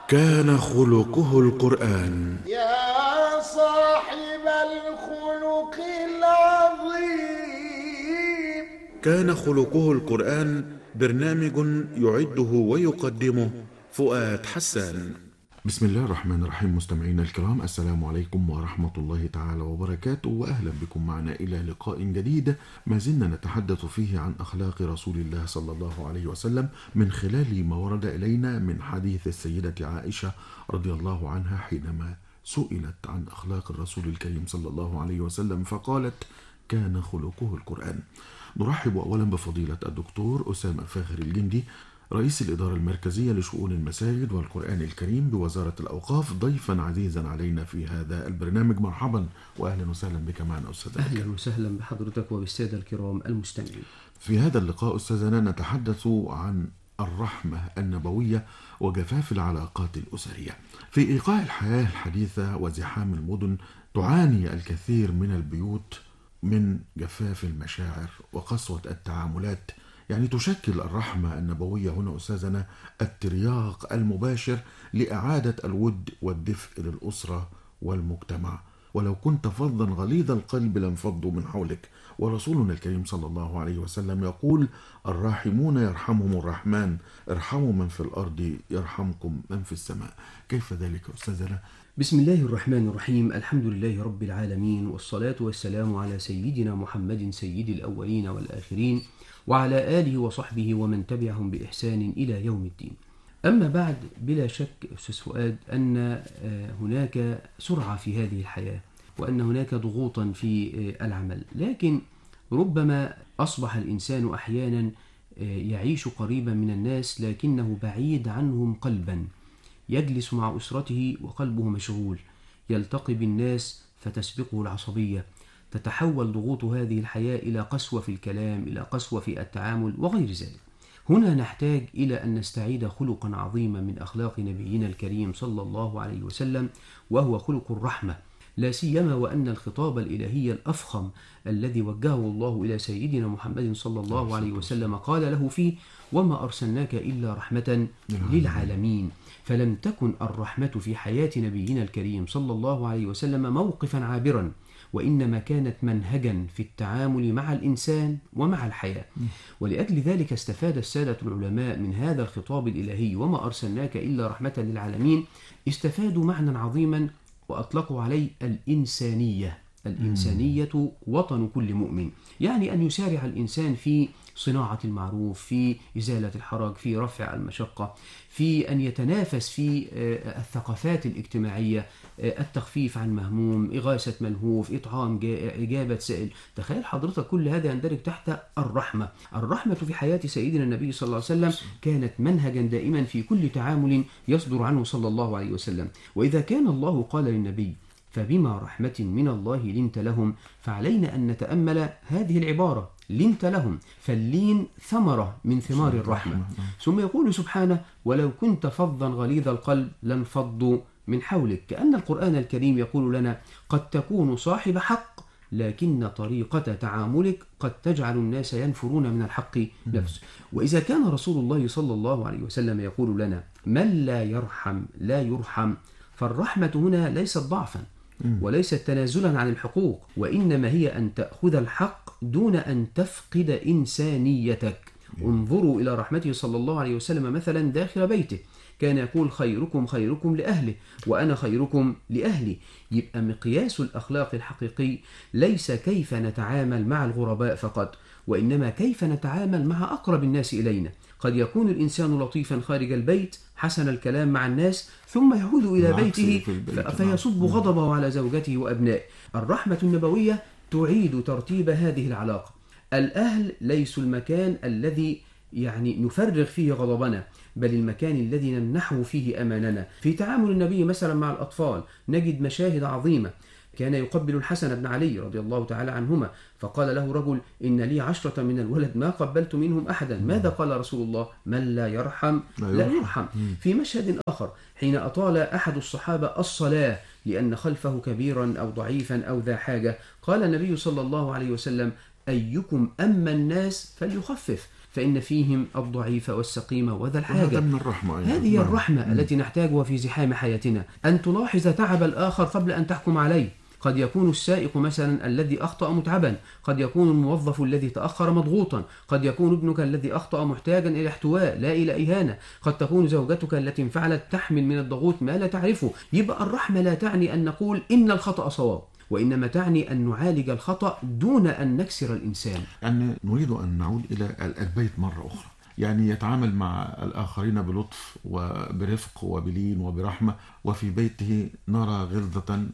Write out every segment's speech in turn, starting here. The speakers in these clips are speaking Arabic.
كان خلقه القرآن. يا صاحب الخلق العظيم. كان خلقه القرآن برنامج يعده ويقدمه فؤاد حسان. بسم الله الرحمن الرحيم. مستمعينا الكرام، السلام عليكم ورحمة الله تعالى وبركاته، وأهلا بكم معنا إلى لقاء جديد ما زلنا نتحدث فيه عن أخلاق رسول الله صلى الله عليه وسلم من خلال ما ورد إلينا من حديث السيدة عائشة رضي الله عنها حينما سئلت عن أخلاق الرسول الكريم صلى الله عليه وسلم فقالت: كان خلقه القرآن. نرحب أولا بفضيلة الدكتور أسامة فاخر الجندي، رئيس الإدارة المركزية لشؤون المساجد والقرآن الكريم بوزارة الأوقاف، ضيفا عزيزا علينا في هذا البرنامج. مرحبا وأهلا وسهلا بك معنا أستاذ. أهلا وسهلا بحضرتك وبالسادة الكرام المستمعين. في هذا اللقاء أستاذنا نتحدث عن الرحمة النبوية وجفاف العلاقات الأسرية. في إيقاع الحياة الحديثة وزحام المدن تعاني الكثير من البيوت من جفاف المشاعر وقسوة التعاملات. يعني تشكل الرحمة النبوية هنا أستاذنا الترياق المباشر لإعادة الود والدفء للأسرة والمجتمع. ولو كنت فظا غليظ القلب لانفضوا من حولك. ورسولنا الكريم صلى الله عليه وسلم يقول: الراحمون يرحمهم الرحمن، ارحموا من في الأرض يرحمكم من في السماء. كيف ذلك أستاذنا؟ بسم الله الرحمن الرحيم. الحمد لله رب العالمين، والصلاة والسلام على سيدنا محمد سيد الأولين والآخرين، وعلى آله وصحبه ومن تبعهم بإحسان إلى يوم الدين. أما بعد، بلا شك أستاذ فؤاد أن هناك سرعة في هذه الحياة، وأن هناك ضغوطا في العمل، لكن ربما أصبح الإنسان أحيانا يعيش قريبا من الناس لكنه بعيد عنهم قلبا، يجلس مع أسرته وقلبه مشغول، يلتقي بالناس فتسبقه العصبية، تتحول ضغوط هذه الحياة إلى قسوة في الكلام، إلى قسوة في التعامل وغير ذلك. هنا نحتاج إلى أن نستعيد خلقا عظيما من أخلاق نبينا الكريم صلى الله عليه وسلم، وهو خلق الرحمة، لا سيما وأن الخطاب الإلهي الأفخم الذي وجهه الله إلى سيدنا محمد صلى الله عليه وسلم قال له فيه: وما أرسلناك إلا رحمة للعالمين. فلم تكن الرحمة في حياة نبينا الكريم صلى الله عليه وسلم موقفا عابرا، وإنما كانت منهجا في التعامل مع الإنسان ومع الحياة. ولأجل ذلك استفاد السادة العلماء من هذا الخطاب الإلهي: وما أرسلناك إلا رحمة للعالمين، استفادوا معنى عظيما وأطلقوا عليه الإنسانية. الإنسانية وطن كل مؤمن، يعني أن يسارع الإنسان في صناعة المعروف، في إزالة الحرج، في رفع المشقة، في أن يتنافس في الثقافات الاجتماعية، التخفيف عن مهموم، إغاثة ملهوف، إطعام إجابة سائل. تخيل حضرتك كل هذا يندرج تحت الرحمة. الرحمة في حياة سيدنا النبي صلى الله عليه وسلم كانت منهجا دائما في كل تعامل يصدر عنه صلى الله عليه وسلم. وإذا كان الله قال للنبي: فبما رحمة من الله لنت لهم، فعلينا أن نتأمل هذه العبارة: لنت لهم، فاللين ثمرة من ثمار الرحمة. ثم يقول سبحانه: ولو كنت فظا غليظ القلب لانفضوا من حولك. كأن القرآن الكريم يقول لنا: قد تكون صاحب حق، لكن طريقة تعاملك قد تجعل الناس ينفرون من الحق نفسه. وإذا كان رسول الله صلى الله عليه وسلم يقول لنا: من لا يرحم لا يرحم، فالرحمة هنا ليست ضعفا وليست تنازلا عن الحقوق، وإنما هي أن تأخذ الحق دون أن تفقد إنسانيتك. انظروا إلى رحمته صلى الله عليه وسلم مثلا داخل بيته، كان يقول: خيركم خيركم لأهله وأنا خيركم لأهلي. يبقى مقياس الأخلاق الحقيقي ليس كيف نتعامل مع الغرباء فقط، وإنما كيف نتعامل مع أقرب الناس إلينا. قد يكون الإنسان لطيفا خارج البيت، حسن الكلام مع الناس، ثم يعود إلى بيته فيصب غضبه على زوجته وأبنائه. الرحمة النبوية تعيد ترتيب هذه العلاقة. الأهل ليسوا المكان الذي نفرغ فيه غضبنا، بل المكان الذي نمنحه فيه أماننا. في تعامل النبي مثلا مع الأطفال نجد مشاهد عظيمة. كان يقبل الحسن بن علي رضي الله تعالى عنهما، فقال له رجل: إن لي 10 من الولد ما قبلت منهم أحدا. ماذا قال رسول الله؟ من لا يرحم لا يرحم. في مشهد آخر حين أطال أحد الصحابة الصلاة لأن خلفه كبيرا أو ضعيفا أو ذا حاجة، قال النبي صلى الله عليه وسلم: أيكم أما الناس فليخفف، فإن فيهم الضعيف والسقيم وذا وهذا الحاجة. من الرحمة أيضا. هذه الرحمة التي نحتاجها في زحام حياتنا، أن تلاحظ تعب الآخر قبل أن تحكم عليه. قد يكون السائق مثلا الذي أخطأ متعبا، قد يكون الموظف الذي تأخر مضغوطا، قد يكون ابنك الذي أخطأ محتاجا إلى احتواء لا إلى إهانة، قد تكون زوجتك التي انفعلت تحمل من الضغوط ما لا تعرفه. يبقى الرحمة لا تعني أن نقول إن الخطأ صواب، وإنما تعني أن نعالج الخطأ دون أن نكسر الإنسان. يعني نريد أن نعود إلى البيت مرة أخرى، يعني يتعامل مع الآخرين بلطف وبرفق وبلين وبرحمة، وفي بيته نرى غلظة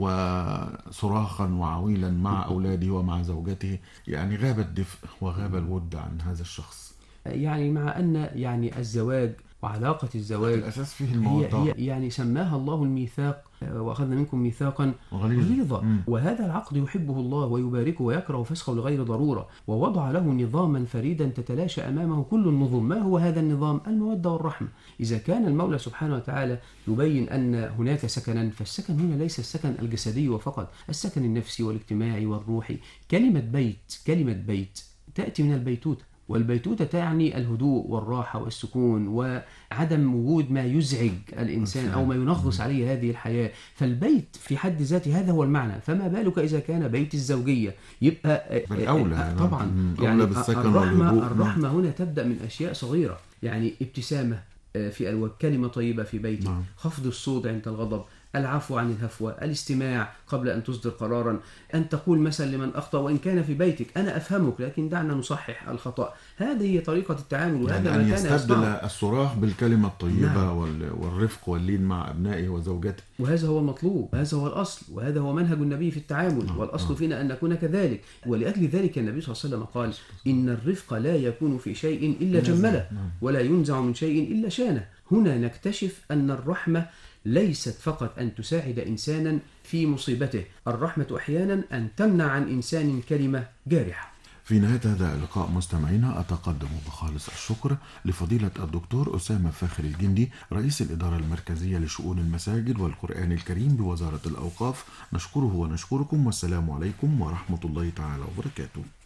وصراخا وعويلا مع أولاده ومع زوجته، يعني غاب الدفء وغاب الود عن هذا الشخص. يعني مع أن يعني الزواج وعلاقة الزواج الأساس فيه المودة، هي يعني سماها الله الميثاق، وأخذنا منكم ميثاقا غليظا. غليظا. وهذا العقد يحبه الله ويباركه ويكره فسخه لغير ضرورة، ووضع له نظاما فريدا تتلاشى أمامه كل النظم. ما هو هذا النظام؟ المودة والرحمة. إذا كان المولى سبحانه وتعالى يبين أن هناك سكنا، فالسكن هنا ليس السكن الجسدي وفقط، السكن النفسي والاجتماعي والروحي. كلمة بيت تأتي من البيتوتة، والبيتوتة تعني الهدوء والراحة والسكون وعدم وجود ما يزعج الإنسان أو ما ينغص عليه هذه الحياة. فالبيت في حد ذاته هذا هو المعنى، فما بالك إذا كان بيت الزوجية؟ يبقى بالأولى طبعا يعني الرحمة الرحمة هنا تبدأ من أشياء صغيرة، يعني ابتسامة في كلمة طيبة في بيتك، خفض الصوت عند الغضب، العفو عن الهفوة، الاستماع قبل أن تصدر قرارا، أن تقول مثلا لمن أخطأ وإن كان في بيتك أنا أفهمك لكن دعنا نصحح الخطأ. هذه هي طريقة التعامل، وهذا يعني ما أن كان يستبدل الصراخ بالكلمة الطيبة. نعم. والرفق واللين مع أبنائه وزوجته. وهذا هو المطلوب، هذا هو الأصل، وهذا هو منهج النبي في التعامل. والأصل فينا أن نكون كذلك. ولأجل ذلك النبي صلى الله عليه وسلم قال إن الرفق لا يكون في شيء إلا جمله، ولا ينزع من شيء إلا شانه. هنا نكتشف أن الرحمة ليست فقط أن تساعد إنسانا في مصيبته، الرحمة أحيانا أن تمنع عن إنسان كلمة جارحة. في نهاية هذا اللقاء مستمعينا أتقدم بخالص الشكر لفضيلة الدكتور أسامة فاخر الجندي، رئيس الإدارة المركزية لشؤون المساجد والقرآن الكريم بوزارة الأوقاف. نشكره ونشكركم، والسلام عليكم ورحمة الله تعالى وبركاته.